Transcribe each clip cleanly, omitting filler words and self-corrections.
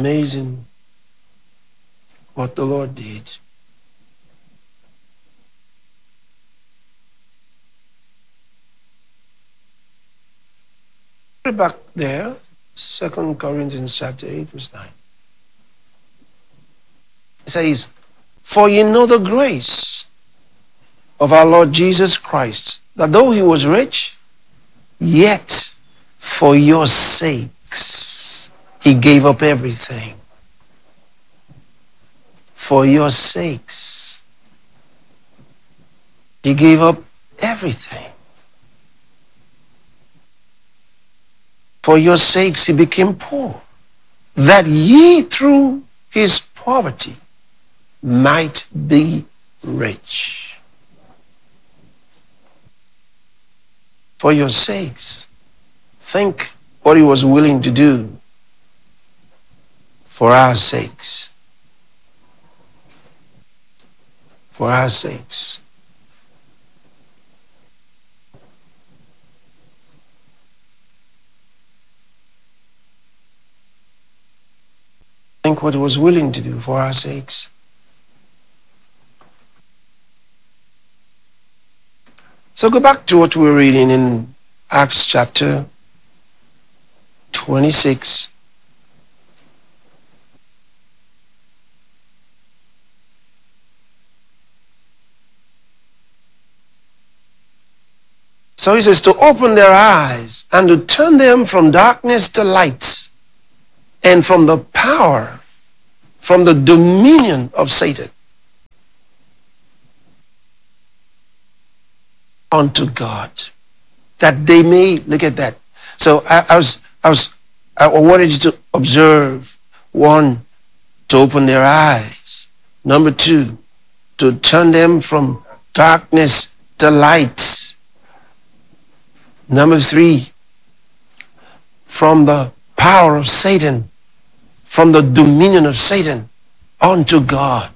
amazing what the Lord did. Back there, 2 Corinthians chapter 8, verse 9. It says, "For ye know the grace of our Lord Jesus Christ, that though he was rich, yet for your sakes he gave up everything." For your sakes he gave up everything. For your sakes he became poor, that ye through his poverty might be rich. For your sakes. Think what he was willing to do for our sakes. For our sakes. Think what he was willing to do for our sakes. So go back to what we were reading in Acts chapter 26. So he says to open their eyes and to turn them from darkness to light, and from the power, from the dominion of Satan unto God, that they may, look at that. So I wanted you to observe, one, to open their eyes. Number two, to turn them from darkness to light. Number three, from the power of Satan, from the dominion of Satan unto God.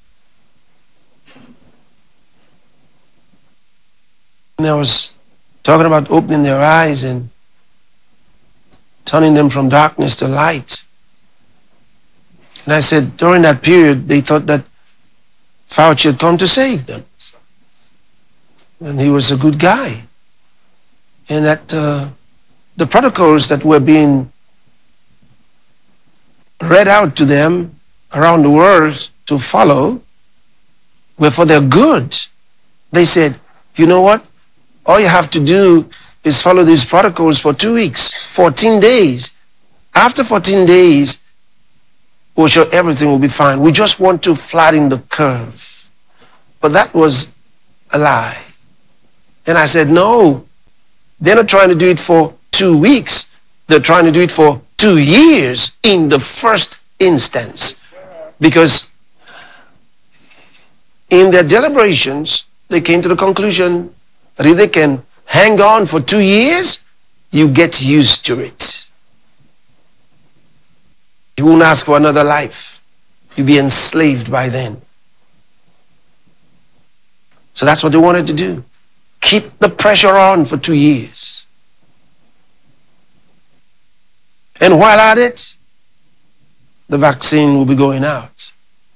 And I was talking about opening their eyes and turning them from darkness to light. And I said, during that period, they thought that Fauci had come to save them. And he was a good guy. And that the protocols that were being read out to them around the world to follow were for their good. They said, you know what? All you have to do is follow these protocols for 2 weeks, 14 days. After 14 days, we're sure everything will be fine. We just want to flatten the curve. But that was a lie. And I said, no, they're not trying to do it for 2 weeks. They're trying to do it for 2 years in the first instance. Because in their deliberations, they came to the conclusion that if they can hang on for 2 years, you get used to it. You won't ask for another life. You'll be enslaved by then. So that's what they wanted to do. Keep the pressure on for 2 years. And while at it, the vaccine will be going out.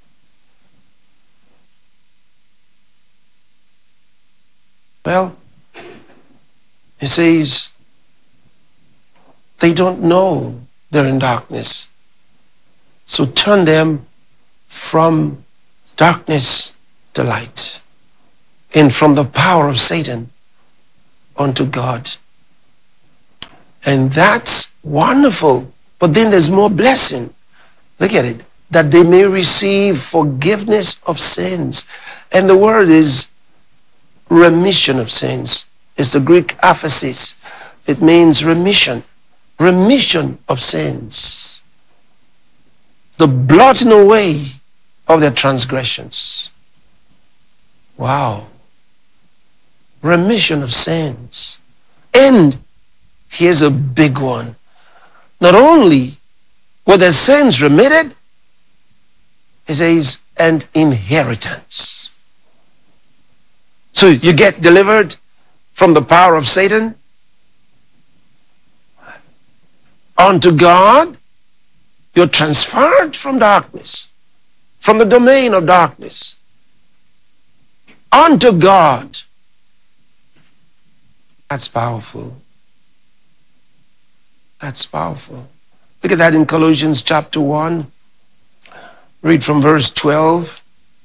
Well, he says, they don't know they're in darkness. So turn them from darkness to light, and from the power of Satan unto God. And that's wonderful. But then there's more blessing. Look at it. That they may receive forgiveness of sins. And the word is remission of sins. It's the Greek aphesis. It means remission. Remission of sins. The blotting away of their transgressions. Wow. Remission of sins. And here's a big one. Not only were their sins remitted, it says, and inheritance. So you get delivered from the power of Satan unto God, You're transferred from darkness, from the domain of darkness, unto God. That's powerful. That's powerful. Look at that in Colossians chapter 1. Read from verse 12.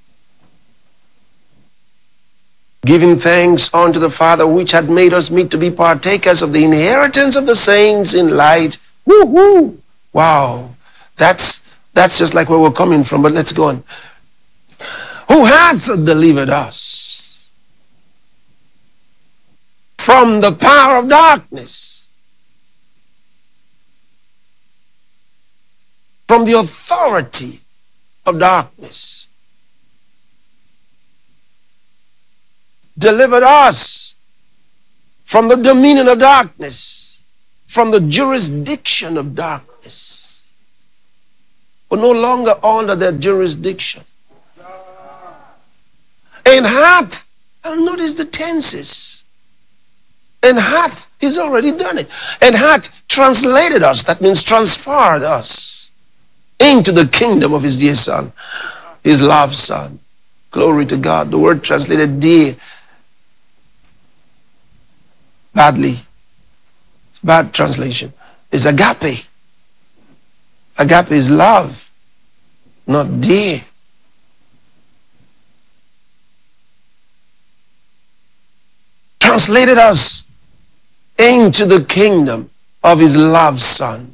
Giving thanks unto the Father, which had made us meet to be partakers of the inheritance of the saints in light. Woo-hoo! Wow. That's just like where we're coming from, but let's go on. Who hath delivered us from the power of darkness, from the authority of darkness. Delivered us from the dominion of darkness, from the jurisdiction of darkness. We're no longer under their jurisdiction. And hath, and notice the tenses. And hath, he's already done it. And hath translated us, that means transferred us into the kingdom of his dear Son, his loved Son. Glory to God. The word translated dear, badly. It's bad translation. It's agape. Agape is love, not dear. Translated us into the kingdom of his loved Son.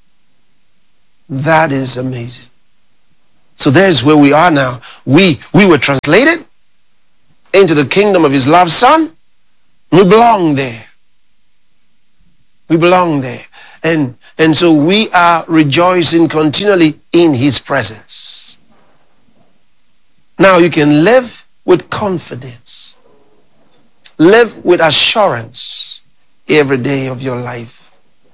That is amazing. So there's where we are now. We were translated into the kingdom of his loved Son. We belong there. We belong there. And so we are rejoicing continually in his presence. Now you can live with confidence. Live with assurance every day of your life.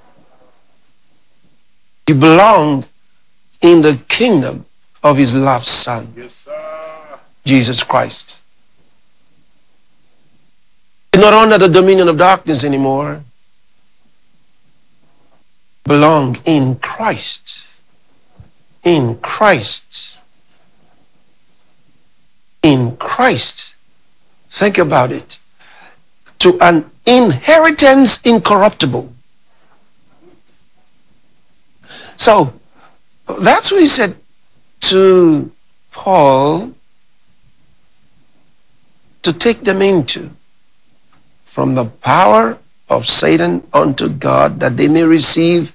You belong in the kingdom of his loved Son, yes, sir. Jesus Christ. You're not under the dominion of darkness anymore. Belong in Christ. In Christ. In Christ. Think about it. To an inheritance incorruptible. So, that's what he said to Paul to take them into. From the power of Satan unto God, that they may receive.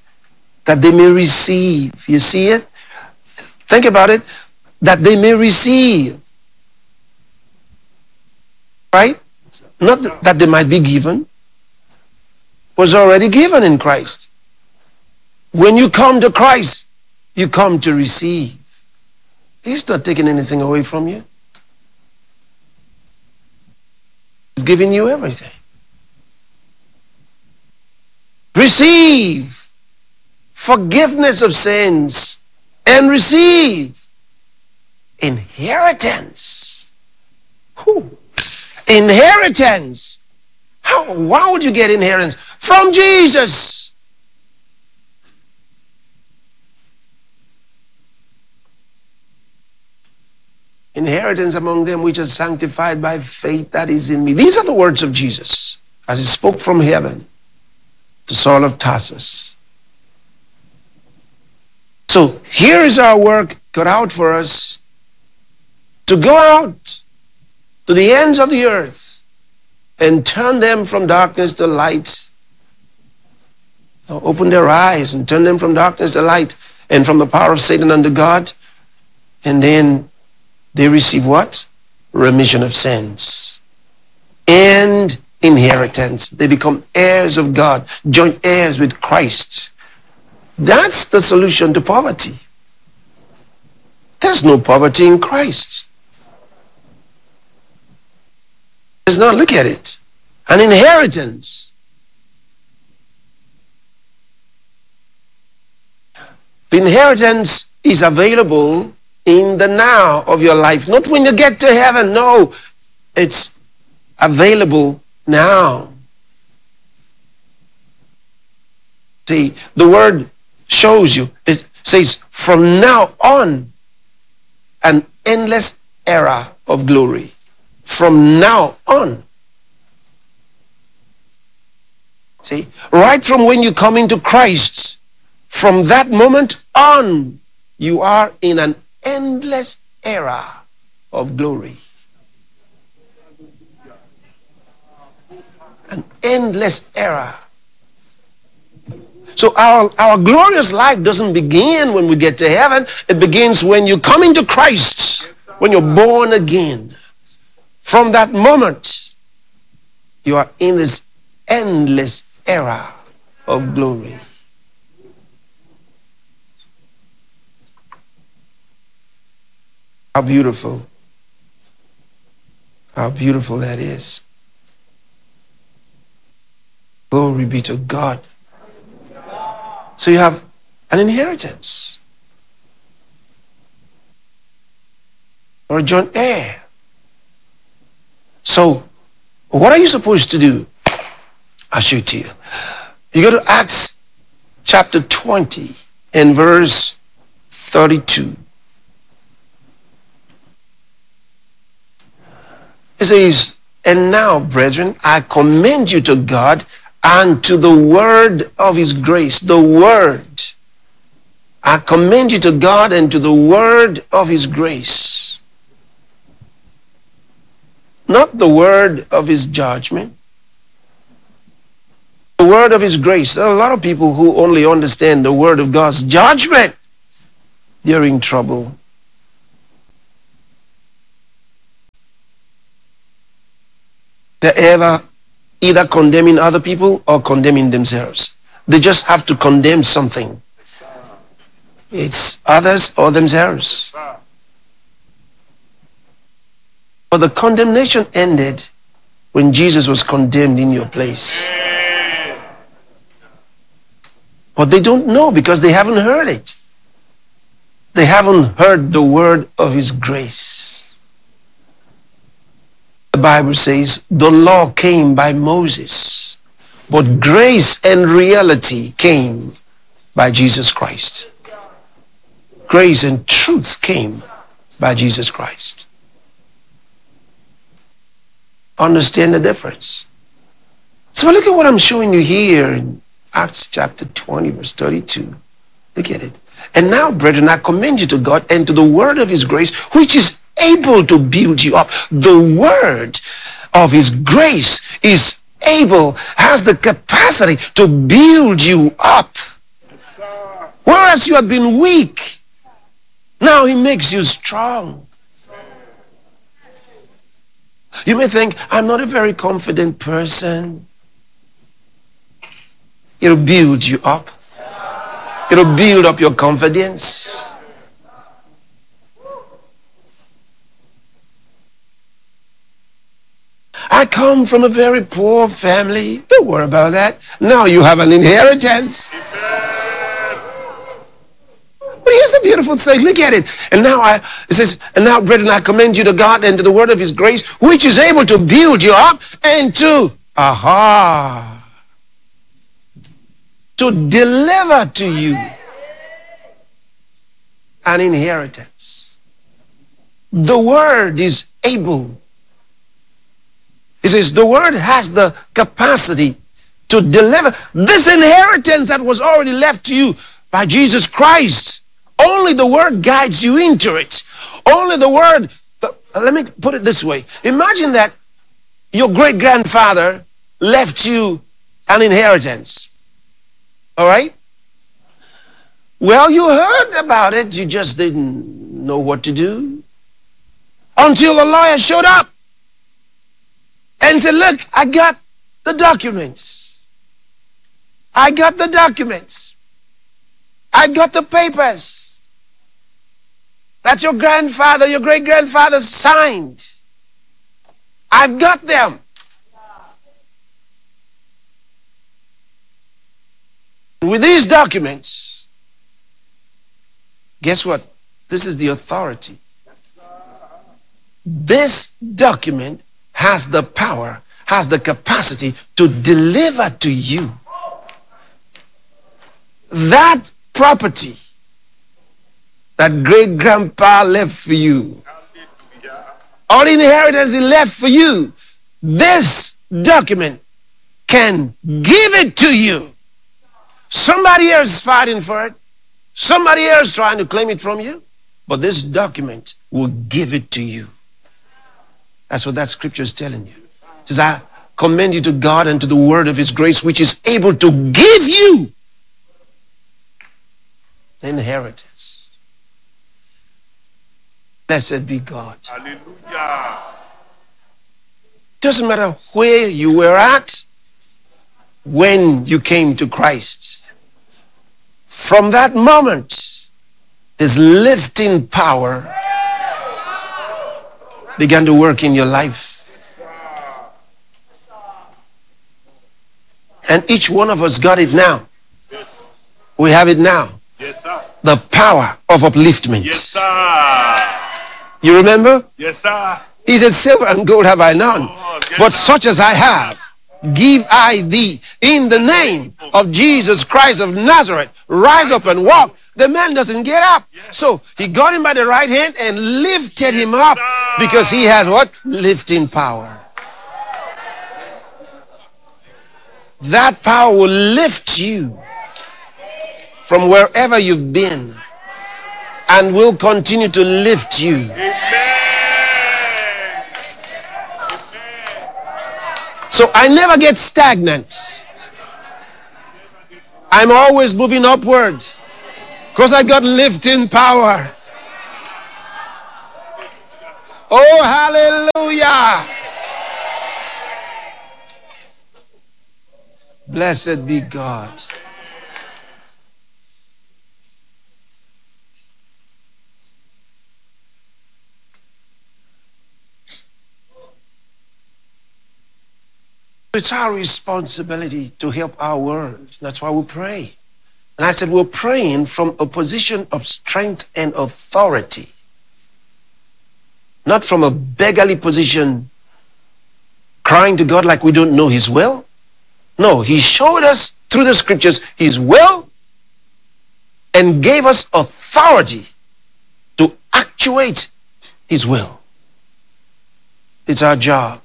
You see it? Think about it. That they may receive. Right? Not that they might be given. Was already given in Christ. When you come to Christ, you come to receive. He's not taking anything away from you. He's giving you everything. Receive forgiveness of sins and receive inheritance. Whew. Inheritance. Why would you get inheritance? From Jesus. Inheritance among them which are sanctified by faith that is in me. These are the words of Jesus as he spoke from heaven to Saul of Tarsus. So here is our work cut out for us, to go out to the ends of the earth and turn them from darkness to light. Open their eyes and turn them from darkness to light and from the power of Satan unto God. And then they receive what? Remission of sins and inheritance. They become heirs of God, joint heirs with Christ. That's the solution to poverty. There's no poverty in Christ. Let's not look at it. An inheritance. The inheritance is available in the now of your life. Not when you get to heaven. No, it's available now. See, the word shows you. says, from now on, an endless era of glory. From now on. See, right from when you come into Christ, from that moment on, you are in an endless era of glory. An endless era. So our glorious life doesn't begin when we get to heaven. It begins when you come into Christ, when you're born again. From that moment, you are in this endless era of glory. How beautiful. How beautiful that is. Glory be to God. So you have an inheritance. Or a joint heir. So, what are you supposed to do? I'll show it to you. You go to Acts chapter 20 and verse 32. It says, and now, brethren, I commend you to God and to the word of his grace. The word. I commend you to God and to the word of his grace. Not the word of his judgment. The word of his grace. There are a lot of people who only understand the word of God's judgment. They're in trouble. They're either condemning other people or condemning themselves. They just have to condemn something. It's others or themselves. But the condemnation ended when Jesus was condemned in your place. But they don't know because they haven't heard it. They haven't heard the word of his grace. The Bible says the law came by Moses, but grace and reality came by Jesus Christ. Grace and truth came by Jesus Christ. Understand the difference. So look at what I'm showing you here in Acts chapter 20 verse 32. Look at it. And now, brethren, I commend you to God and to the word of his grace, which is able to build you up. The word of his grace is able, has the capacity to build you up. Whereas you have been weak, now he makes you strong. You may think, I'm not a very confident person. It'll build you up. It'll build up your confidence. I come from a very poor family. Don't worry about that. Now you have an inheritance. But here's the beautiful thing. Look at it. And now it says, and now, brethren, I commend you to God and to the word of his grace, which is able to build you up and to deliver to you an inheritance. The word is able. It says the word has the capacity to deliver this inheritance that was already left to you by Jesus Christ. Only the word guides you into it. Only the word. Let me put it this way. Imagine that your great-grandfather left you an inheritance. All right? Well, you heard about it. You just didn't know what to do. Until the lawyer showed up and said, look, I got the documents. I got the documents. I got the papers that your grandfather, your great-grandfather signed. I've got them. With these documents, guess what? This is the authority. This document has the power, has the capacity to deliver to you that property that great grandpa left for you. All inheritance he left for you. This document can give it to you. Somebody else is fighting for it. Somebody else trying to claim it from you. But this document will give it to you. That's what that scripture is telling you. It says, I commend you to God and to the word of his grace, which is able to give you inheritance. Blessed be God. Hallelujah. Doesn't matter where you were at when you came to Christ. From that moment, his lifting power began to work in your life. And each one of us got it now. Yes. We have it now. Yes, sir. The power of upliftment. Yes, sir. You remember? Yes, sir. He said, silver and gold have I none, but such as I have, give I thee. In the name of Jesus Christ of Nazareth, rise up and walk. The man doesn't get up. So he got him by the right hand and lifted him up because he has what? Lifting power. That power will lift you from wherever you've been and will continue to lift you. Amen. So I never get stagnant. I'm always moving upward because I got lifting power. Oh, hallelujah. Blessed be God. It's our responsibility to help our world. That's why we pray. And I said we're praying from a position of strength and authority. Not from a beggarly position, crying to God like we don't know his will. No, he showed us through the scriptures his will and gave us authority to actuate his will. It's our job.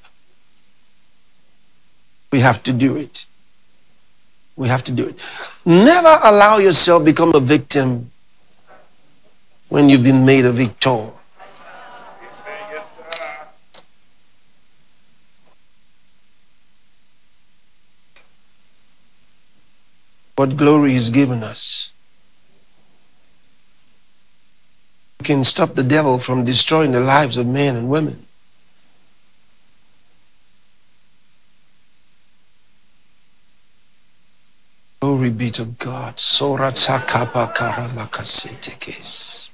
We have to do it. We have to do it. Never allow yourself become a victim when you've been made a victor. What glory he's given us. We can stop the devil from destroying the lives of men and women. Glory be to God. Soratsakapa karamakasete kes.